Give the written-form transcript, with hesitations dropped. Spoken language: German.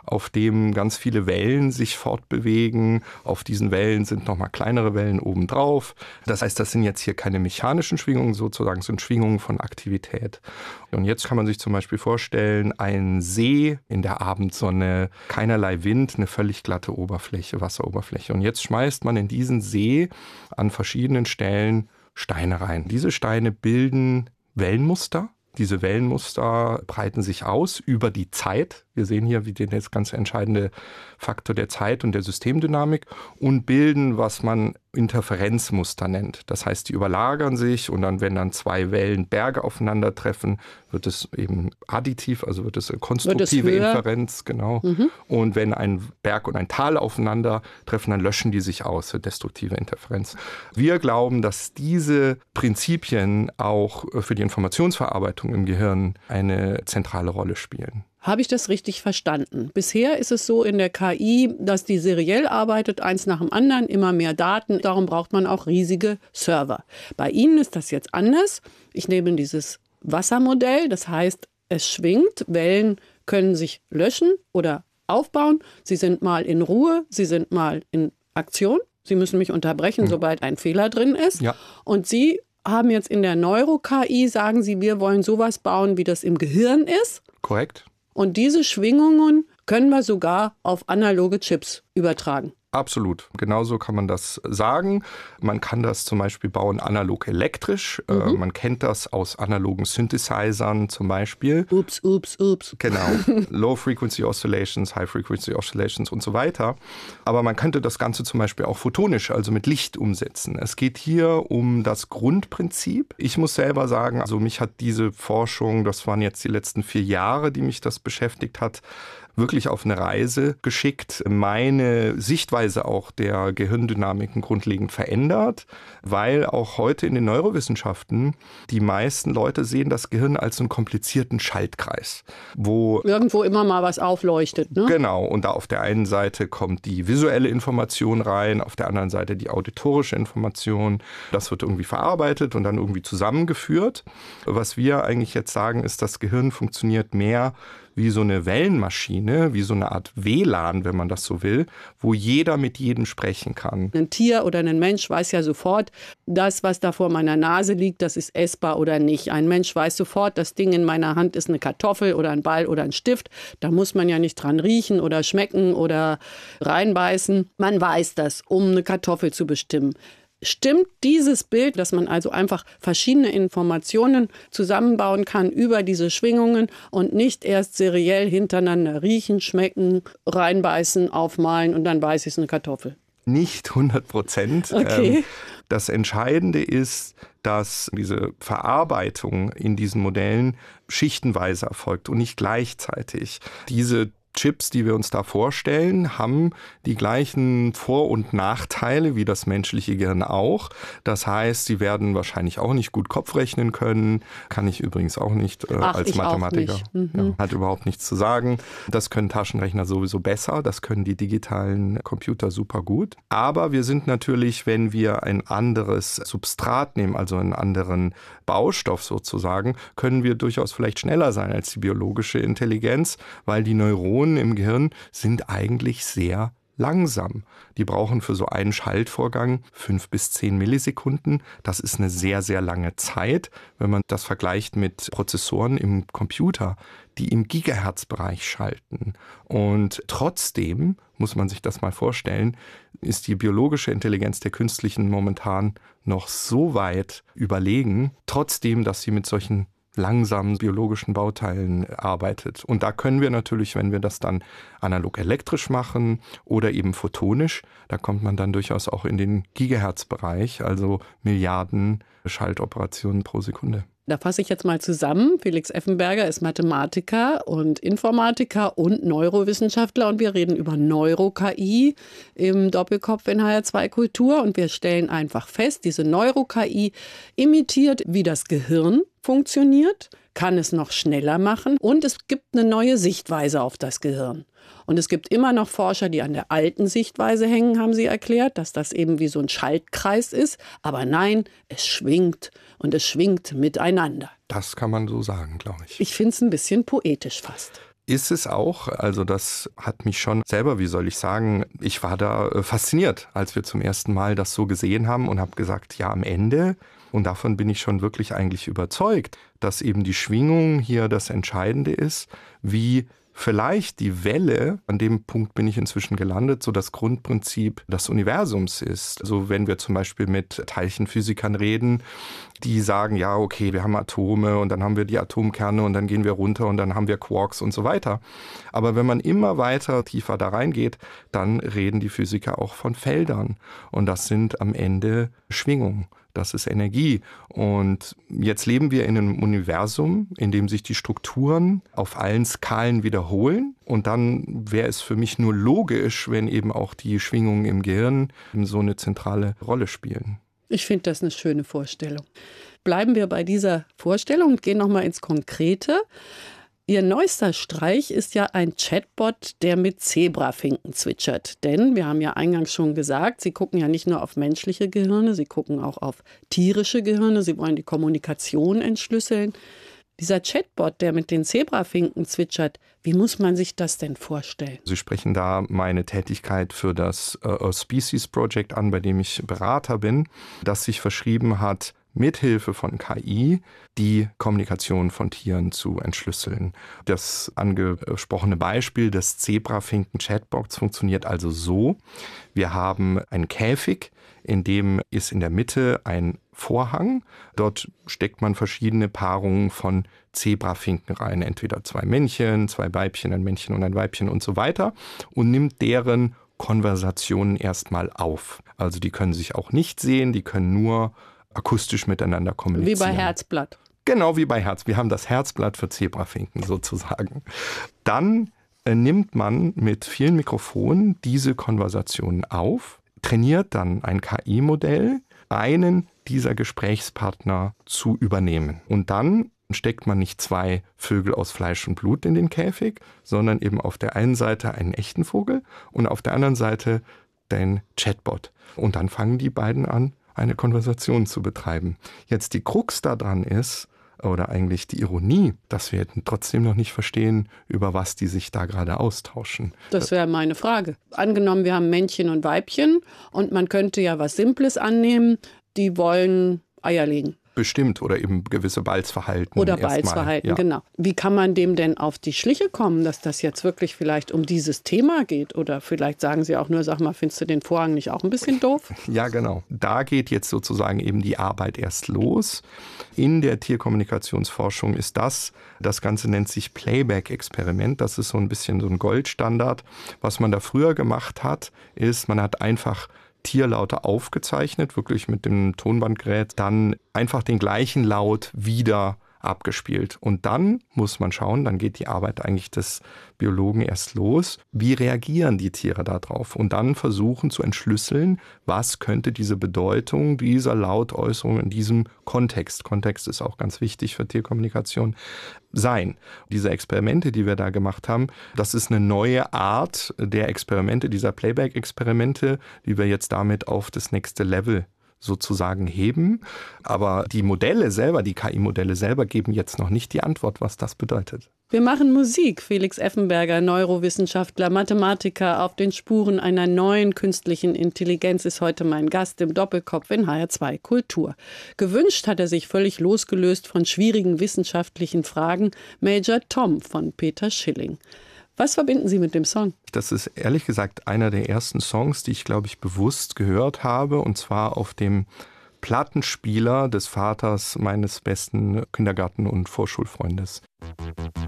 auf dem ganz viele Wellen sich fortbewegen. Auf diesen Wellen sind nochmal kleinere Wellen obendrauf. Das heißt, das sind jetzt hier keine mechanischen Schwingungen, sozusagen sind Schwingungen von Aktivität. Und jetzt kann man sich zum Beispiel vorstellen, ein See in der Abendsonne, keinerlei Wind, eine völlig glatte Oberfläche, Wasseroberfläche. Und jetzt schmeißt man in diesen See an verschiedenen Stellen Steine rein. Diese Steine bilden Wellenmuster. Diese Wellenmuster breiten sich aus über die Zeit. Wir sehen hier, wie der ganz entscheidende Faktor der Zeit und der Systemdynamik und bilden, was man Interferenzmuster nennt. Das heißt, die überlagern sich und dann, wenn dann zwei Wellenberge aufeinandertreffen, wird es eben additiv, also wird es eine konstruktive Inferenz, genau. Und wenn ein Berg und ein Tal aufeinandertreffen, dann löschen die sich aus, eine destruktive Interferenz. Wir glauben, dass diese Prinzipien auch für die Informationsverarbeitung im Gehirn eine zentrale Rolle spielen. Habe ich das richtig verstanden? Bisher ist es so in der KI, dass die seriell arbeitet, eins nach dem anderen, immer mehr Daten. Darum braucht man auch riesige Server. Bei Ihnen ist das jetzt anders. Ich nehme dieses Wassermodell, das heißt, es schwingt, Wellen können sich löschen oder aufbauen. Sie sind mal in Ruhe, sie sind mal in Aktion. Sie müssen mich unterbrechen, sobald ein Fehler drin ist. Ja. Und Sie haben jetzt in der Neuro-KI, sagen Sie, wir wollen sowas bauen, wie das im Gehirn ist. Korrekt. Und diese Schwingungen können wir sogar auf analoge Chips übertragen. Absolut. Genauso kann man das sagen. Man kann das zum Beispiel bauen analog elektrisch. Man kennt das aus analogen Synthesizern zum Beispiel. Ups. Genau. Low-Frequency Oscillations, High-Frequency Oscillations und so weiter. Aber man könnte das Ganze zum Beispiel auch photonisch, also mit Licht umsetzen. Es geht hier um das Grundprinzip. Ich muss selber sagen, also mich hat diese Forschung, das waren jetzt die letzten 4 Jahre, die mich das beschäftigt hat, wirklich auf eine Reise geschickt, meine Sichtweise auch der Gehirndynamiken grundlegend verändert, weil auch heute in den Neurowissenschaften die meisten Leute sehen das Gehirn als einen komplizierten Schaltkreis, wo irgendwo immer mal was aufleuchtet, ne? Genau, und da auf der einen Seite kommt die visuelle Information rein, auf der anderen Seite die auditorische Information. Das wird irgendwie verarbeitet und dann irgendwie zusammengeführt. Was wir eigentlich jetzt sagen, ist, das Gehirn funktioniert mehr wie so eine Wellenmaschine, wie so eine Art WLAN, wenn man das so will, wo jeder mit jedem sprechen kann. Ein Tier oder ein Mensch weiß ja sofort, das, was da vor meiner Nase liegt, das ist essbar oder nicht. Ein Mensch weiß sofort, das Ding in meiner Hand ist eine Kartoffel oder ein Ball oder ein Stift. Da muss man ja nicht dran riechen oder schmecken oder reinbeißen. Man weiß das, um eine Kartoffel zu bestimmen. Stimmt dieses Bild, dass man also einfach verschiedene Informationen zusammenbauen kann über diese Schwingungen und nicht erst seriell hintereinander riechen, schmecken, reinbeißen, aufmalen und dann weiß ich, es ist eine Kartoffel? Nicht 100%. Okay. Das Entscheidende ist, dass diese Verarbeitung in diesen Modellen schichtenweise erfolgt und nicht gleichzeitig. Diese Chips, die wir uns da vorstellen, haben die gleichen Vor- und Nachteile wie das menschliche Gehirn auch. Das heißt, sie werden wahrscheinlich auch nicht gut Kopf rechnen können. Kann ich übrigens auch nicht als Mathematiker. Ja, hat überhaupt nichts zu sagen. Das können Taschenrechner sowieso besser. Das können die digitalen Computer super gut. Aber wir sind natürlich, wenn wir ein anderes Substrat nehmen, also einen anderen Baustoff sozusagen, können wir durchaus vielleicht schneller sein als die biologische Intelligenz, weil die Neuronen im Gehirn sind eigentlich sehr langsam. Die brauchen für so einen Schaltvorgang 5 bis 10 Millisekunden. Das ist eine sehr, sehr lange Zeit, wenn man das vergleicht mit Prozessoren im Computer, die im Gigahertz-Bereich schalten. Und trotzdem, muss man sich das mal vorstellen, ist die biologische Intelligenz der künstlichen momentan noch so weit überlegen, trotzdem, dass sie mit solchen langsamen biologischen Bauteilen arbeitet. Und da können wir natürlich, wenn wir das dann analog elektrisch machen oder eben photonisch, da kommt man dann durchaus auch in den Gigahertz-Bereich, also Milliarden Schaltoperationen pro Sekunde. Da fasse ich jetzt mal zusammen. Felix Effenberger ist Mathematiker und Informatiker und Neurowissenschaftler und wir reden über Neuro-KI im Doppelkopf in HR2 Kultur und wir stellen einfach fest, diese Neuro-KI imitiert, wie das Gehirn funktioniert, kann es noch schneller machen und es gibt eine neue Sichtweise auf das Gehirn. Und es gibt immer noch Forscher, die an der alten Sichtweise hängen, haben sie erklärt, dass das eben wie so ein Schaltkreis ist. Aber nein, es schwingt und es schwingt miteinander. Das kann man so sagen, glaube ich. Ich finde es ein bisschen poetisch fast. Ist es auch. Also das hat mich schon selber, wie soll ich sagen, ich war da fasziniert, als wir zum ersten Mal das so gesehen haben und habe gesagt, ja, am Ende, und davon bin ich schon wirklich eigentlich überzeugt, dass eben die Schwingung hier das Entscheidende ist, wie vielleicht die Welle, an dem Punkt bin ich inzwischen gelandet, so das Grundprinzip des Universums ist. Also wenn wir zum Beispiel mit Teilchenphysikern reden, die sagen, ja, okay, wir haben Atome und dann haben wir die Atomkerne und dann gehen wir runter und dann haben wir Quarks und so weiter. Aber wenn man immer weiter tiefer da reingeht, dann reden die Physiker auch von Feldern. Und das sind am Ende Schwingungen. Das ist Energie. Und jetzt leben wir in einem Universum, in dem sich die Strukturen auf allen Skalen wiederholen. Und dann wäre es für mich nur logisch, wenn eben auch die Schwingungen im Gehirn so eine zentrale Rolle spielen. Ich finde das eine schöne Vorstellung. Bleiben wir bei dieser Vorstellung und gehen nochmal ins Konkrete. Ihr neuester Streich ist ja ein Chatbot, der mit Zebrafinken zwitschert. Denn, wir haben ja eingangs schon gesagt, Sie gucken ja nicht nur auf menschliche Gehirne, Sie gucken auch auf tierische Gehirne. Sie wollen die Kommunikation entschlüsseln. Dieser Chatbot, der mit den Zebrafinken zwitschert, wie muss man sich das denn vorstellen? Sie sprechen da meine Tätigkeit für das Species Project an, bei dem ich Berater bin, das sich verschrieben hat, mithilfe von KI die Kommunikation von Tieren zu entschlüsseln. Das angesprochene Beispiel des Zebrafinken-Chatbots funktioniert also so: Wir haben einen Käfig, in dem ist in der Mitte ein Vorhang. Dort steckt man verschiedene Paarungen von Zebrafinken rein, entweder 2 Männchen, 2 Weibchen, ein Männchen und ein Weibchen und so weiter, und nimmt deren Konversationen erstmal auf. Also die können sich auch nicht sehen, die können nur akustisch miteinander kommunizieren. Wie bei Herzblatt. Genau wie bei Herz. Wir haben das Herzblatt für Zebrafinken sozusagen. Dann nimmt man mit vielen Mikrofonen diese Konversationen auf, trainiert dann ein KI-Modell, einen dieser Gesprächspartner zu übernehmen. Und dann steckt man nicht 2 Vögel aus Fleisch und Blut in den Käfig, sondern eben auf der einen Seite einen echten Vogel und auf der anderen Seite den Chatbot. Und dann fangen die beiden an, eine Konversation zu betreiben. Jetzt die Krux daran ist, oder eigentlich die Ironie, dass wir trotzdem noch nicht verstehen, über was die sich da gerade austauschen. Das wäre meine Frage. Angenommen, wir haben Männchen und Weibchen und man könnte ja was Simples annehmen, die wollen Eier legen. Bestimmt, oder eben gewisse Balzverhalten. Oder Balzverhalten, ja. Genau. Wie kann man dem denn auf die Schliche kommen, dass das jetzt wirklich vielleicht um dieses Thema geht? Oder vielleicht sagen Sie auch nur, sag mal, findest du den Vorhang nicht auch ein bisschen doof? Ja, genau. Da geht jetzt sozusagen eben die Arbeit erst los. In der Tierkommunikationsforschung ist das Ganze nennt sich Playback-Experiment. Das ist so ein bisschen so ein Goldstandard. Was man da früher gemacht hat, ist, man hat einfach Tierlaute aufgezeichnet, wirklich mit dem Tonbandgerät, dann einfach den gleichen Laut wieder abgespielt. Und dann muss man schauen, dann geht die Arbeit eigentlich des Biologen erst los. Wie reagieren die Tiere darauf? Und dann versuchen zu entschlüsseln, was könnte diese Bedeutung dieser Lautäußerung in diesem Kontext ist auch ganz wichtig für Tierkommunikation, sein. Diese Experimente, die wir da gemacht haben, das ist eine neue Art der Experimente, dieser Playback-Experimente, die wir jetzt damit auf das nächste Level sozusagen heben. Aber die Modelle selber, die KI-Modelle selber geben jetzt noch nicht die Antwort, was das bedeutet. Wir machen Musik. Felix Effenberger, Neurowissenschaftler, Mathematiker auf den Spuren einer neuen künstlichen Intelligenz, ist heute mein Gast im Doppelkopf in HR2 Kultur. Gewünscht hat er sich völlig losgelöst von schwierigen wissenschaftlichen Fragen Major Tom von Peter Schilling. Was verbinden Sie mit dem Song? Das ist ehrlich gesagt einer der ersten Songs, die ich, glaube ich, bewusst gehört habe. Und zwar auf dem Plattenspieler des Vaters meines besten Kindergarten- und Vorschulfreundes.